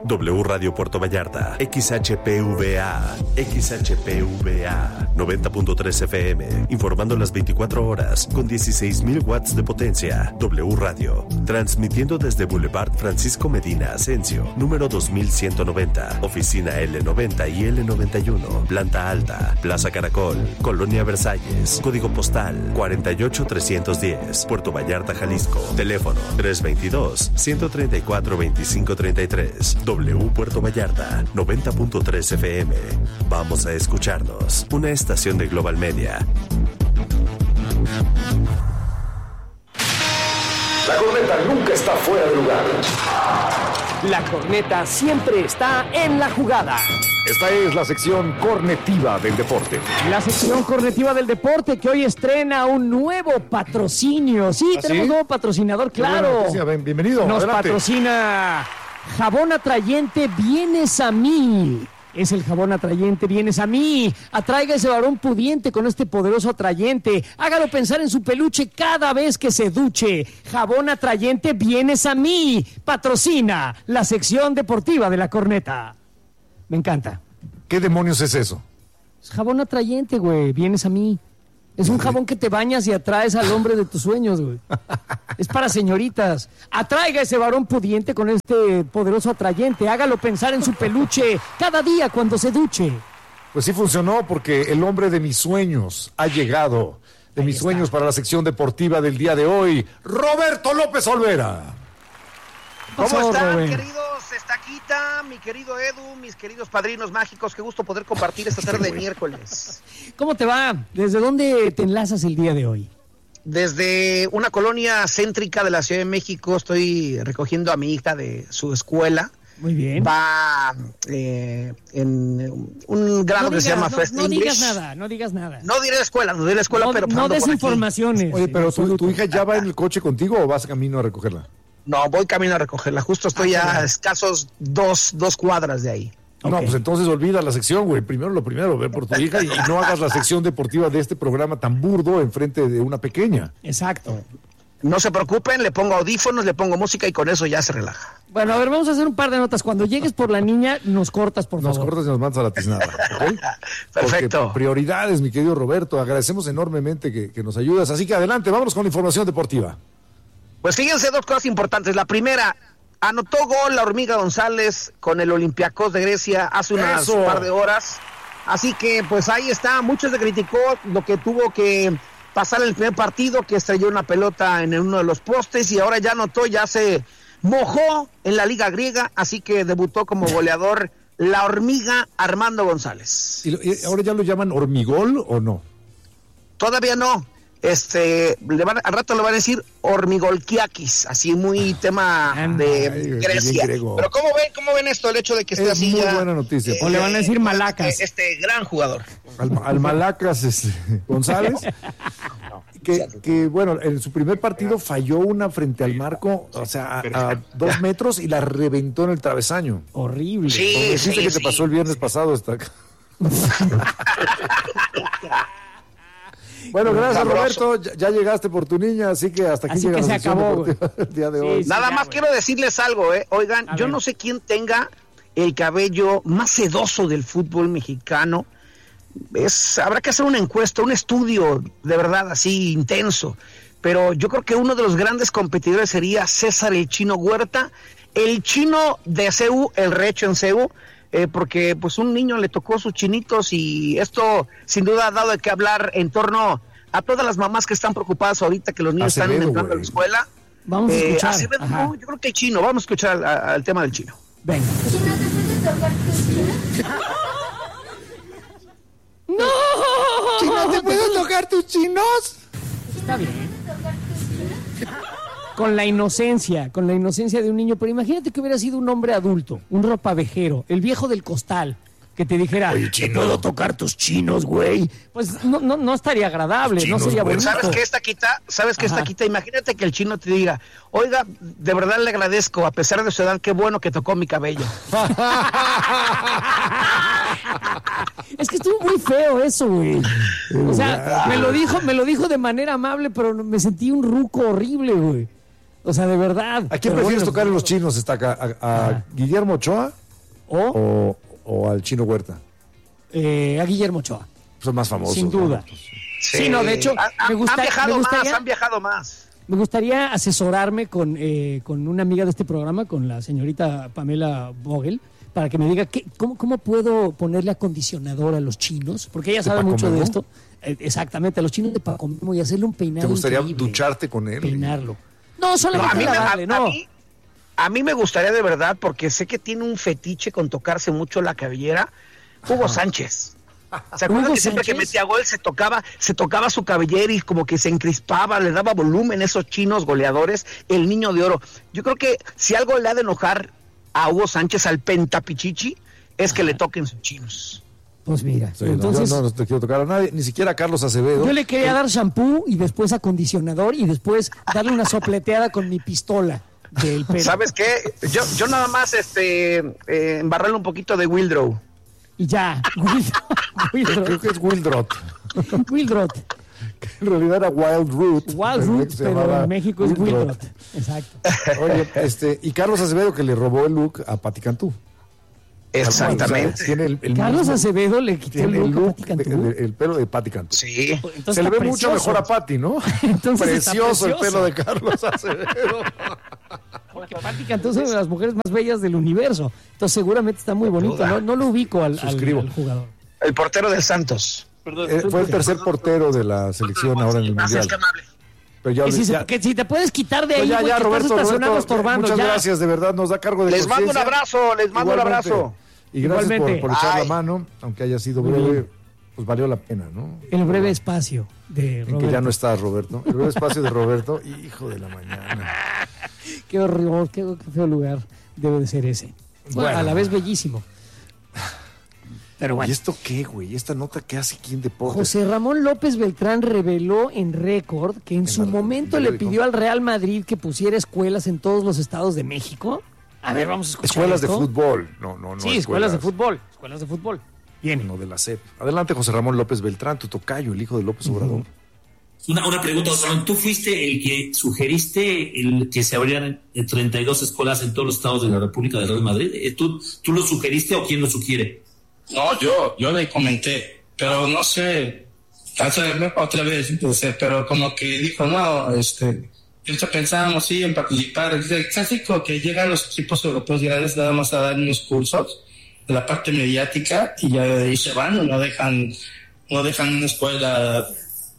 W Radio Puerto Vallarta, XHPVA, 90.3 FM, informando las 24 horas con 16,000 watts de potencia. W Radio, transmitiendo desde Boulevard Francisco Medina Asensio, número 2190, oficina L90 y L91, planta alta, Plaza Caracol, Colonia Versalles, código postal 48310, Puerto Vallarta, Jalisco, teléfono 322-134-2533, W Puerto Vallarta, 90.3 FM. Vamos a escucharnos. Una estación de Global Media. La corneta nunca está fuera de lugar. La corneta siempre está en la jugada. Esta es la sección cornetiva del deporte. La sección cornetiva del deporte que hoy estrena un nuevo patrocinio. Sí, tenemos nuevo patrocinador, claro. Bueno, bienvenido. Nos adelante. patrocina Jabón Atrayente Vienes a Mí. Es el jabón atrayente Vienes a Mí. Atraiga ese varón pudiente con este poderoso atrayente. Hágalo pensar en su peluche cada vez que se duche. Jabón Atrayente Vienes a Mí. Patrocina la sección deportiva de la corneta. Me encanta. ¿Qué demonios es eso? Es jabón atrayente, güey. Vienes a mí. Es un jabón que te bañas y atraes al hombre de tus sueños, güey. Es para señoritas. Atraiga ese varón pudiente con este poderoso atrayente. Hágalo pensar en su peluche cada día cuando se duche. Pues sí funcionó porque el hombre de mis sueños ha llegado. De mis sueños para la sección deportiva del día de hoy, Roberto López Olvera. ¿Cómo están, Robert? queridos Estaquita, mi querido Edu, mis queridos padrinos mágicos? Qué gusto poder compartir esta tarde de miércoles. ¿Cómo te va? ¿Desde dónde te enlazas el día de hoy? Desde una colonia céntrica de la Ciudad de México estoy recogiendo a mi hija de su escuela. Muy bien. Va en un grado que se llama First no English. digas nada, no digas nada. No diré la escuela, pero No ando por aquí. desinformaciones. Oye, pero en ¿tu hija ya va en el coche contigo o vas camino a recogerla? No, voy camino a recogerla. Justo estoy a escasos dos cuadras de ahí. No, Ok. pues entonces olvida la sección, güey. Primero lo primero, ve por tu hija y no hagas la sección deportiva de este programa tan burdo enfrente de una pequeña. Exacto. No se preocupen, le pongo audífonos, le pongo música y con eso ya se relaja. Bueno, a ver, vamos a hacer un par de notas. Cuando llegues por la niña, nos cortas, por Nos favor. cortas y nos mandas a la tiznada, ¿ok? Perfecto. Porque prioridades, mi querido Roberto. Agradecemos enormemente que nos ayudas. Así que adelante, vámonos con la información deportiva. Pues fíjense dos cosas importantes. La primera, anotó gol la Hormiga González con el Olympiacos de Grecia hace unas ¡Eso! par de horas. Así que pues ahí está, muchos le criticó lo que tuvo que pasar en el primer partido, que estrelló una pelota en uno de los postes y ahora ya anotó, ya se mojó en la Liga Griega, así que debutó como goleador la Hormiga Armando González. ¿Y ahora ya lo llaman hormigol o no? Todavía no. Al rato le van a decir Hormigolkiakis, así muy tema de Ay, Grecia. bien griego. Pero ¿cómo ven esto, el hecho de que esté Es así muy ya, buena noticia. O le van a decir Malacas. Este gran jugador. Al Malacas González, que bueno, en su primer partido falló una frente al marco, o sea, a 2 metros y la reventó en el travesaño. Horrible. Sí, Como dijiste que te sí. pasó el viernes pasado hasta acá. Bueno, gracias Sabroso. Roberto, ya llegaste por tu niña, así que hasta aquí Así llega que la se sección acabó, deportiva del día de Sí, hoy. sí. Nada ya, más güey. quiero decirles algo, Oigan, A yo ver. no sé quién tenga el cabello más sedoso del fútbol mexicano. Habrá que hacer una encuesta, un estudio de verdad así intenso. Pero yo creo que uno de los grandes competidores sería César el Chino Huerta, el chino de CEU, el recho en CEU, porque pues un niño le tocó sus chinitos y esto sin duda ha dado de qué hablar en torno a todas las mamás que están preocupadas ahorita que los niños Acevedo, están entrando a la güey. escuela. Vamos a escuchar. Acevedo, Ajá. no, yo creo que el chino, vamos a escuchar al tema del chino. Venga. ¿Chino, te puedes tocar tus chinos? Está bien. Con la inocencia de un niño. Pero imagínate que hubiera sido un hombre adulto, un ropavejero, el viejo del costal, que te dijera, Oye, ¿te chino. puedo tocar tus chinos, güey? Pues no estaría agradable, no sería güey. bonito. ¿Sabes qué, Estaquita? Imagínate que el chino te diga, oiga, de verdad le agradezco, a pesar de su edad, qué bueno que tocó mi cabello. Es que estuvo muy feo eso, güey. O sea, me lo dijo de manera amable, pero me sentí un ruco horrible, güey. O sea, de verdad. ¿A quién prefieres tocar en los chinos? ¿Está acá? ¿A Guillermo Ochoa o al Chino Huerta? A Guillermo Ochoa. Son más famosos. Sin duda. Sí, Sí, no, de hecho, han viajado más. Me gustaría asesorarme con una amiga de este programa, con la señorita Pamela Vogel, para que me diga cómo puedo ponerle acondicionador a los chinos, porque ella sabe mucho de esto. Exactamente, a los chinos de Paco Memo y hacerle un peinado. ¿Te gustaría increíble, ducharte con él? Peinarlo. No, solamente lavarle, no. A mí me gustaría de verdad, porque sé que tiene un fetiche con tocarse mucho la cabellera, Hugo Sánchez. ¿Se acuerdan que siempre que metía gol se tocaba su cabellera y como que se encrispaba, le daba volumen esos chinos goleadores, el niño de oro? Yo creo que si algo le ha de enojar a Hugo Sánchez, al Pentapichichi, es que le toquen sus chinos. Pues mira, Sí, entonces yo no te quiero tocar a nadie, ni siquiera a Carlos Acevedo. yo le quería dar shampoo y después acondicionador y después darle una sopleteada con mi pistola del pelo. ¿Sabes qué? Yo nada más embarrarle un poquito de Wildrow. Y ya, Creo que es Wildrot. Wildrot. Que en realidad era Wild Root. Wild Root, pero en México es Wildrot. Exacto. Oye, y Carlos Acevedo que le robó el look a Pati Cantú. Exactamente. O sea, tiene el Carlos mismo- Acevedo le quitó el tiene el look a look, Pati Cantú. el pelo de Pati Cantú. Sí. Entonces Se le está ve mucho precioso. mejor a Pati, ¿no? Entonces está precioso el precioso. pelo de Carlos Acevedo. Porque Pati Cantú es una de las mujeres más bellas del universo. Entonces seguramente está muy bonito. No lo ubico al jugador. El portero del Santos. Fue el tercer portero de la selección ahora en el Mundial. Qué amable. Pero ya, Que si te puedes quitar de ahí, pues ya, güey, que Roberto, estás estacionado Roberto, estorbando. muchas Ya. gracias, de verdad, nos da cargo de Les mando un conciencia. abrazo, les mando un Igualmente. abrazo. Y gracias Igualmente. por echar la Ay. mano, aunque haya sido Muy breve, bien. pues valió la pena, ¿no? El breve espacio de En Roberto. que ya no estás, Roberto. El breve espacio de Roberto, hijo de la mañana. Qué horror, qué feo lugar debe de ser ese. Bueno. A la vez bellísimo. Pero ¿Y bueno. esto qué, güey? ¿Esta nota qué hace aquí en Deportes? José Ramón López Beltrán reveló en Récord que en su momento le pidió al Real Madrid que pusiera escuelas en todos los estados de México. A ver, vamos a escuchar Escuelas de esto. fútbol. No, Sí, escuelas de fútbol. Escuelas de fútbol. Bien. No de la SEP. Adelante, José Ramón López Beltrán, tu tocayo, el hijo de López Obrador. Una pregunta, José Ramón. ¿Tú fuiste el que sugeriste el que se abrieran 32 escuelas en todos los estados de la República del Real Madrid? ¿Tú lo sugeriste o quién lo sugiere? No, yo le comenté, pero no sé, otra vez, entonces, pero como que dijo, no, pensábamos sí en participar, es clásico que llegan los equipos europeos grandes nada más a dar unos cursos de la parte mediática y ya de ahí se van, no dejan una escuela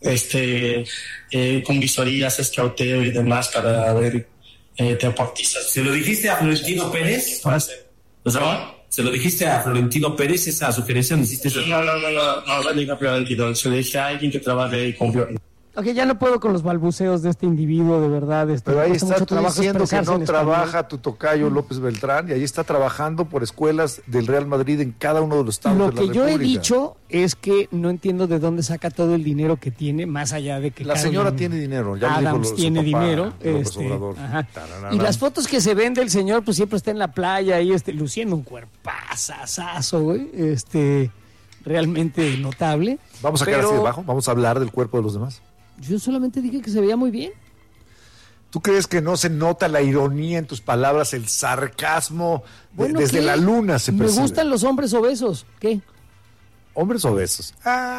con visorías, escauteo y demás para ver deportistas. ¿Se lo dijiste a Florentino Pérez? ¿No? ¿Se lo dijiste a Florentino Pérez esa sugerencia? ¿No hiciste eso? No, le dije a Florentino, se lo dije a alguien que trabaje ahí con Florentino. Ok, ya no puedo con los balbuceos de este individuo, de verdad. Pero ahí cuesta está mucho tú trabajo diciendo que expresarse no en español. trabaja tu tocayo López Beltrán y ahí está trabajando por escuelas del Real Madrid en cada uno de los estados Lo de la que yo República. he dicho es que no entiendo de dónde saca todo el dinero que tiene, más allá de que La Carmen señora tiene dinero, ya lo dijo Adams su tiene papá, dinero. López Obrador. Ajá. Tararara. Y las fotos que se ven del señor, pues siempre está en la playa ahí, luciendo un cuerpazazazo, güey, realmente notable. Vamos a sacar Pero así debajo, vamos a hablar del cuerpo de los demás. Yo solamente dije que se veía muy bien. ¿Tú crees que no se nota la ironía en tus palabras, el sarcasmo? Bueno, Desde ¿qué? la luna se Me percibe. gustan los hombres obesos. ¿Qué? Hombres obesos.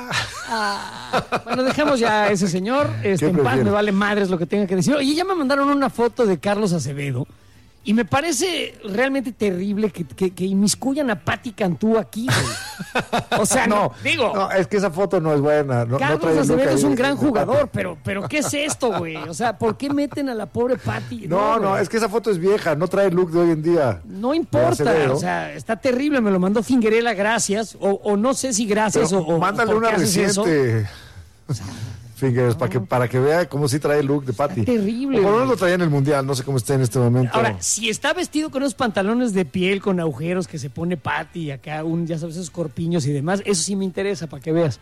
Bueno, dejemos ya a ese señor. En paz, prefieres? me vale madres lo que tenga que decir. Oye, ya me mandaron una foto de Carlos Acevedo. Y me parece realmente terrible que inmiscuyan a Pati Cantú aquí, güey. O sea, no, digo, No, es que esa foto no es buena. No, Carlos trae el look Acevedo ahí es un de- gran de jugador, Pati. pero ¿qué es esto, güey? O sea, ¿por qué meten a la pobre Pati? No, güey. es que esa foto es vieja, no trae el look de hoy en día. No de importa, Acevedo. o sea, está terrible, me lo mandó Fingerela, gracias, o no sé si gracias Pero o mándale ¿por qué una haces eso? reciente. Fingers, para que vea cómo sí trae el look de Pati. terrible, O por lo menos güey. lo traía en el Mundial, no sé cómo está en este momento. Ahora, si está vestido con esos pantalones de piel con agujeros que se pone Pati y acá ya sabes, esos corpiños y demás, eso sí me interesa para que veas.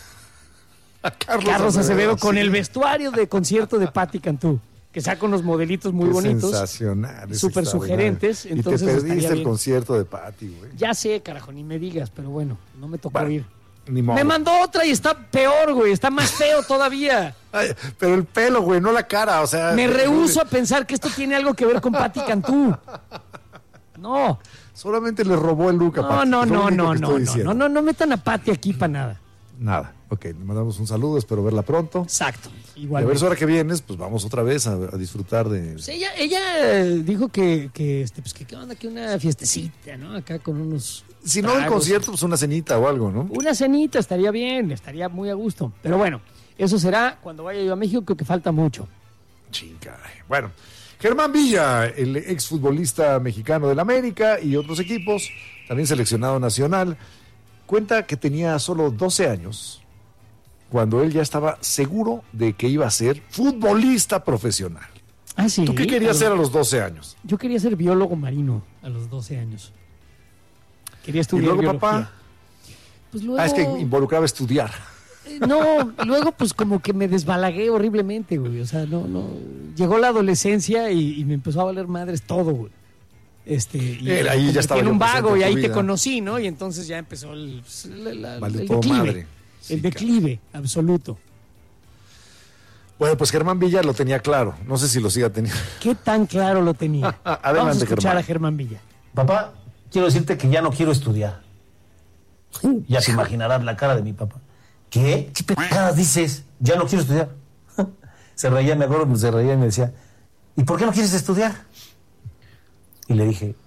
Carlos Acevedo con sí. el vestuario de concierto de Pati Cantú, que saca unos modelitos muy Qué bonitos. sensacional. es súper extraordinario. sugerentes, Y entonces te perdiste estaría el bien. concierto de Pati, güey. Ya sé, carajo, ni me digas, pero bueno, no me tocó Bueno, ir. Ni modo. Me mandó otra y está peor, güey, está más feo todavía. Ay, pero el pelo, güey, no la cara, o sea... Me rehúso a pensar que esto tiene algo que ver con Pati Cantú. No. Solamente le robó el look a Pati. No metan a Pati aquí para nada. Nada. Ok, le mandamos un saludo, espero verla pronto. Exacto. Igual. Y a ver si ahora que vienes, pues vamos otra vez a disfrutar de... Pues ella dijo que qué onda, que una fiestecita, ¿no? Acá con unos... Si no, el concierto, pues una cenita o algo, ¿no? Una cenita estaría bien, estaría muy a gusto. Pero bueno, eso será cuando vaya yo a México, creo que falta mucho. Chinga. Bueno, Germán Villa, el exfutbolista mexicano del América y otros equipos, también seleccionado nacional, cuenta que tenía solo 12 años cuando él ya estaba seguro de que iba a ser futbolista profesional. Ah, sí. ¿Tú qué querías ser a los 12 años? Yo quería ser biólogo marino a los 12 años. Quería estudiar ¿Y luego, biología. papá? Pues luego... es que involucraba estudiar. No, luego pues como que me desbalagué horriblemente, güey. O sea, no. Llegó la adolescencia y me empezó a valer madres todo, güey. Y ahí ya estaba en un vago y ahí vida. te conocí, ¿no? Y entonces ya empezó el declive. Madre. Sí, el declive absoluto. Bueno, pues Germán Villa lo tenía claro. No sé si lo siga teniendo. ¿Qué tan claro lo tenía? Adelante, Vamos a escuchar Germán. a Germán Villa. Papá, quiero decirte que ya no quiero estudiar. Ya te imaginarás la cara de mi papá. ¿Qué? ¿Qué pendejadas dices? Ya no quiero estudiar. Se reía, me acuerdo que se reía y me decía, ¿y por qué no quieres estudiar? Y le dije,